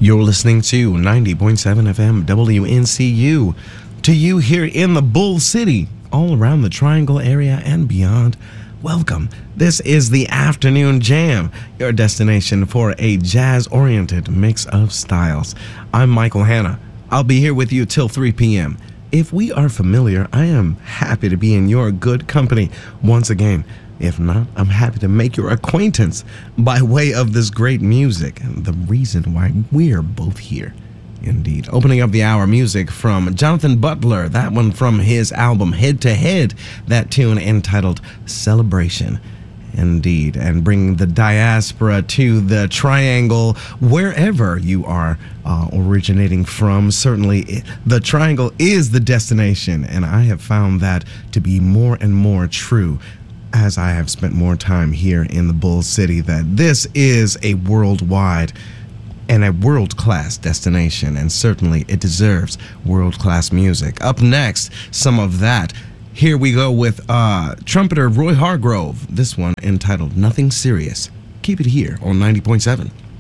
You're listening to 90.7 FM WNCU. To you here in the Bull City, all around the Triangle area and beyond, welcome. This is the Afternoon Jam, your destination for a jazz-oriented mix of styles. I'm Michael Hanna. I'll be here with you till 3 p.m. If we are familiar, I am happy to be in your good company once again. If not, I'm happy to make your acquaintance by way of this great music and the reason why we're both here. Indeed. Opening up the hour, music from Jonathan Butler, that one from his album Head to Head, that tune entitled Celebration. Indeed, and bring the diaspora to the Triangle, wherever you are originating from. Certainly, the Triangle is the destination, and I have found that to be more and more true as I have spent more time here in the Bull City, that this is a worldwide and a world-class destination, and certainly it deserves world-class music. Up next, some of that. Here we go with trumpeter Roy Hargrove, this one entitled Nothing Serious. Keep it here on 90.7.